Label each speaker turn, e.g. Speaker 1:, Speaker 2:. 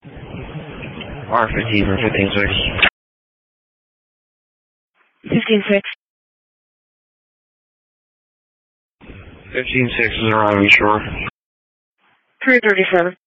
Speaker 1: R15 for 15-6.
Speaker 2: 15-6.
Speaker 1: 15-6 is arriving shore.
Speaker 2: 337.